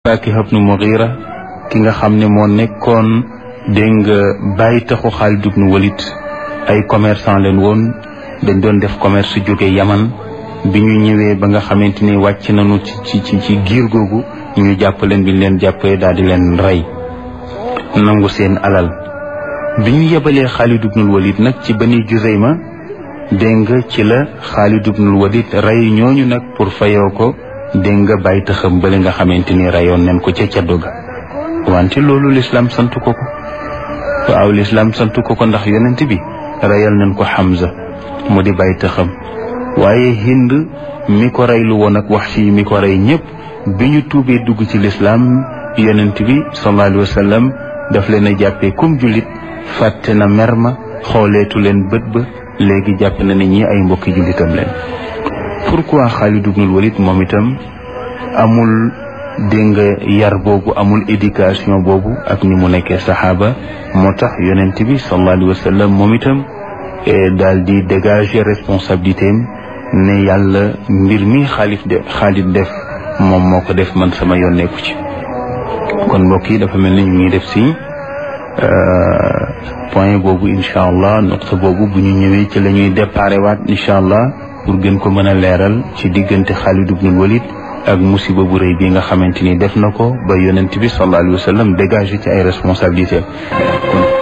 Faakiha ibnu Mughira ki nga xam ne moo nekkoon dégg nga bàyyi taxu Xaalid ibnu Walid ay commerçant leen woon dañ doon def commerce jóge Yaman bi ñu ñëwee ba nga xamante ni wàcc nañu ci giir googu ñu jàpp leen bi ñu leen jàppee daal di leen rey nangu seen alal bi ñu yebalee Xaalid ibnul Walid nag ci Bani Juzayma dégg nga ci la Xaalid ibnul Walid rey ñooñu nag pour fayoo ko dégg nga bàyyi taxam bale nga xamante ni reyoon nañ ko ca caddu ga wante loolu lislaam sant ko ko waaw lislaam sant ko ko ndax yonent bi reyal nañ ko Hamza mu di bàyyi taxam waaye Hind mi ko reylu woon ak Wahshi mi ko rey ñëpp bi ñu tuubee dugg ci lislaam yonent bi sallallahu alayhi wa sallam daf leen a jàppee comme jullit fàtte na mer ma xooleetu leen bët ba léegi jàpp na ne ñi ay mbokki jullitam leen. pourquoi Xaalid ibnul Walid moom itam amul dégg nga yar boobu amul éducation boobu ak ni mu nekkee saxaaba moo tax yonent bi sallallahu alayhi wa sallam moom itam daal di dégager responsabilité am ne yàlla mbir mi Xaalid def moom moo ko def man sama yoon nekku ci. kon mbokk yi dafa mel ni ñu ngi def si point boobu incha allah noqta boobu bu ñu ñëwee ci la ñuy déparé waat incha allah pour gën ko mën a leeral ci diggante Xaalid ibnul Walid ak musiba bu rëy bi nga xamante ni def na ko ba yonent bi sallallahu alayhi wa sallam dégagé ci ay responsabilités